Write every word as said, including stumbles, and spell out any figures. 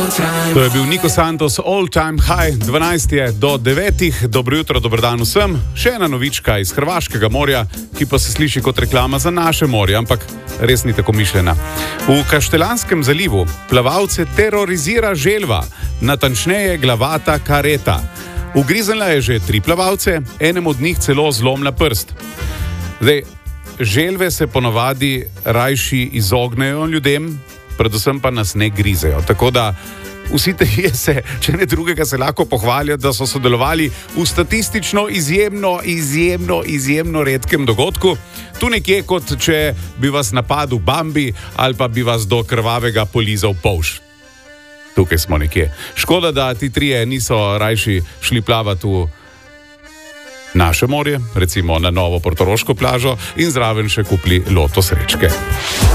To je bil Nico Santos, All Time High, dvanajst je do devetih, dobro jutro, dober dan vsem. Še ena novička iz Hrvaškega morja, ki pa se sliši kot reklama za naše morje, ampak res ni tako mišljena. V Kaštelanskem zalivu plavalce terorizira želva, natančneje glavata kareta. Ugriznila je že tri plavalce, enem od njih celo zlomila prst. Zdaj, želve se ponavadi rajši izognejo ljudem, predvsem pa nas ne grizejo. Tako da vsi trije se, če ne drugega, se lahko pohvalijo, da so sodelovali v statistično izjemno, izjemno, izjemno redkem dogodku. Tu nekje, kot če bi vas napadel Bambi ali pa bi vas do krvavega polizal polž. Tukaj smo nekje. Škoda, da ti trije niso rajši šli plavati v naše morje, recimo na novo portoroško plažo in zraven še kupili loto srečke.